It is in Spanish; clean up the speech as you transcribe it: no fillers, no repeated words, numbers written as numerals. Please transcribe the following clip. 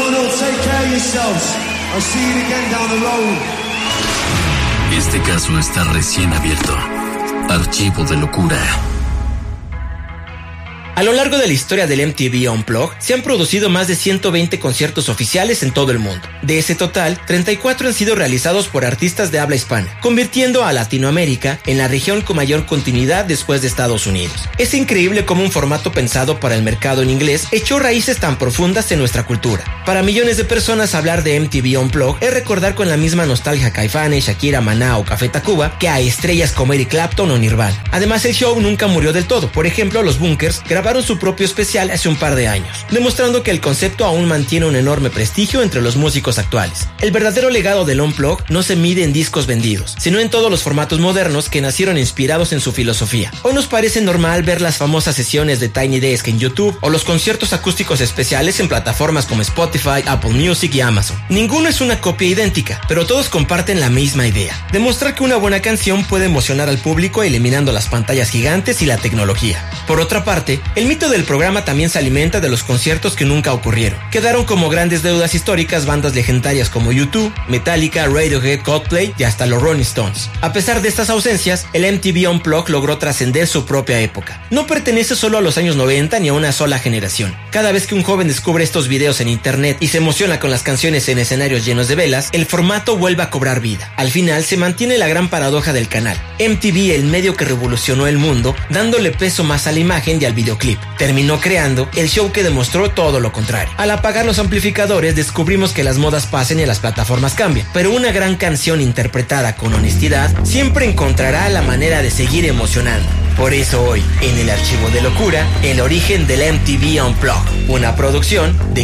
take care of yourselves. I'll see you again down the road. Este caso está recién abierto. Archivo de locura. A lo largo de la historia del MTV Unplugged, se han producido más de 120 conciertos oficiales en todo el mundo. De ese total, 34 han sido realizados por artistas de habla hispana, convirtiendo a Latinoamérica en la región con mayor continuidad después de Estados Unidos. Es increíble cómo un formato pensado para el mercado en inglés echó raíces tan profundas en nuestra cultura. Para millones de personas, hablar de MTV Unplugged es recordar con la misma nostalgia a Caifanes, Shakira, Maná o Café Tacuba que a estrellas como Eric Clapton o Nirvana. Además, el show nunca murió del todo. Por ejemplo, los Bunkers grabaron su propio especial hace un par de años, demostrando que el concepto aún mantiene un enorme prestigio entre los músicos actuales. El verdadero legado del Unplugged no se mide en discos vendidos, sino en todos los formatos modernos que nacieron inspirados en su filosofía. Hoy nos parece normal ver las famosas sesiones de Tiny Desk en YouTube o los conciertos acústicos especiales en plataformas como Spotify, Apple Music y Amazon. Ninguno es una copia idéntica, pero todos comparten la misma idea: demostrar que una buena canción puede emocionar al público eliminando las pantallas gigantes y la tecnología. Por otra parte, el mito del programa también se alimenta de los conciertos que nunca ocurrieron. Quedaron como grandes deudas históricas bandas legendarias como U2, Metallica, Radiohead, Coldplay y hasta los Rolling Stones. A pesar de estas ausencias, el MTV Unplugged logró trascender su propia época. No pertenece solo a los años 90 ni a una sola generación. Cada vez que un joven descubre estos videos en internet y se emociona con las canciones en escenarios llenos de velas, el formato vuelve a cobrar vida. Al final se mantiene la gran paradoja del canal: MTV, el medio que revolucionó el mundo, dándole peso más a la imagen y al videoclip, terminó creando el show que demostró todo lo contrario. Al apagar los amplificadores, descubrimos que las modas pasan y las plataformas cambian, pero una gran canción interpretada con honestidad siempre encontrará la manera de seguir emocionando. Por eso hoy, en el Archivo de Locura, el origen del MTV Unplugged, una producción de